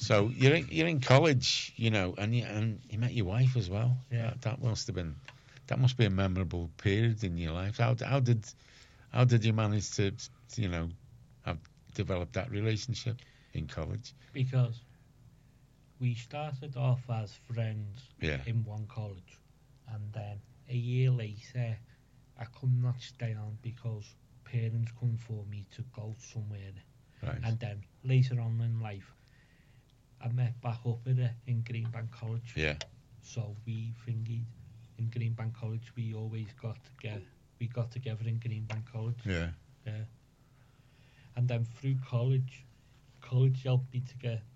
So you're in college, and you met your wife as well. Yeah. That must be a memorable period in your life. How did you manage to have developed that relationship in college? Because we started off as friends Yeah. in one college, and then a year later, I could not stay on because parents couldn't afford me to go somewhere. Right. And then later on in life, I met back up with her in Greenbank College. Yeah. So we thingied in Greenbank College. We always got together. We got together in Greenbank College. Yeah. Yeah. And then through college helped me to get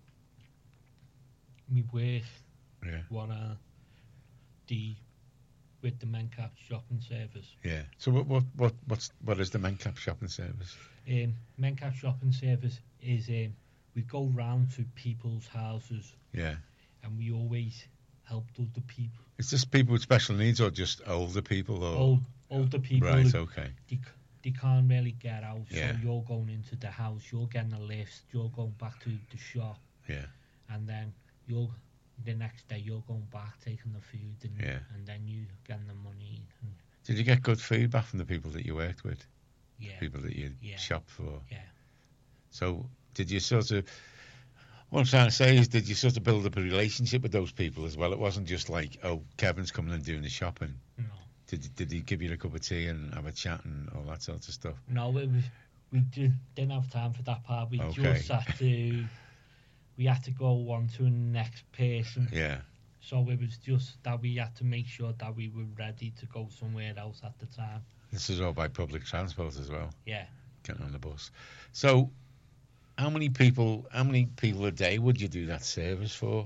me work. Yeah. With the Mencap shopping service. Yeah. So what is the Mencap shopping service? Mencap shopping service is we go round to people's houses. Yeah. And we always help other people. Is this people with special needs or just older people? Or older people. Right. Okay. They can't really get out. Yeah. So you're going into the house. You're getting a lift. You're going back to the shop. Yeah. And then the next day you're going back taking the food and then you getting the money. Did you get good feedback from the people that you worked with? Yeah. People that you shopped for? Yeah. So did you what I'm trying to say is, did you sort of build up a relationship with those people as well? It wasn't just like, oh, Kevin's coming and doing the shopping. No. Did he give you a cup of tea and have a chat and all that sort of stuff? No, we didn't have time for that part. We just we had to go on to the next person. Yeah. So it was just that we had to make sure that we were ready to go somewhere else at the time. This is all by public transport as well. Yeah. Getting on the bus. So, how many people a day would you do that service for?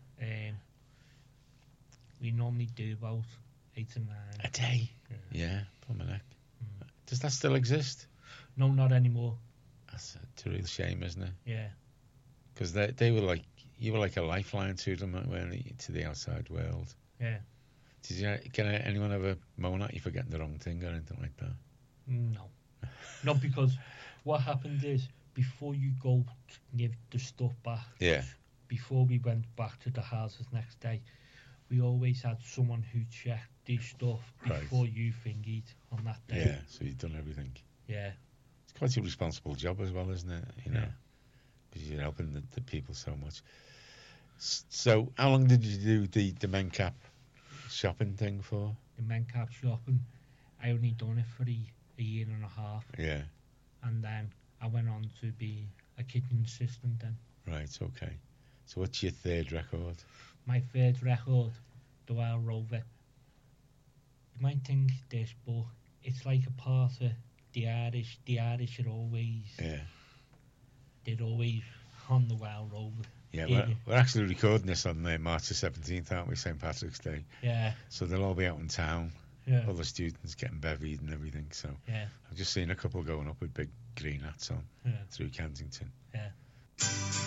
We normally do about 8 to 9 a day. Yeah, Plumber. Does that still exist? No, not anymore. That's a real shame, isn't it? Yeah. Because they were like, you were like a lifeline to them, weren't you, to the outside world. Yeah. Did you get anyone ever moan at you for getting the wrong thing or anything like that? No. Not because what happened is, before you go to give the stuff back, before we went back to the houses next day, we always had someone who checked the stuff before you thingied on that day. Yeah, so you've done everything. Yeah. It's quite a responsible job as well, isn't it? Because you're helping the people so much. So, how long did you do the Mencap shopping thing for? The Mencap shopping, I only done it for a year and a half. Yeah. And then I went on to be a kitchen assistant then. Right, okay. So what's your third record? My third record, the Wild Rover. You might think this, but it's like a part of the Irish. The Irish are always... Yeah. They're always on the Wild Rover. Yeah, we're actually recording this on March the 17th, aren't we? St. Patrick's Day. Yeah. So they'll all be out in town. Yeah. All the students getting bevied and everything. So yeah. I've just seen a couple going up with big green hats on through Kensington. Yeah.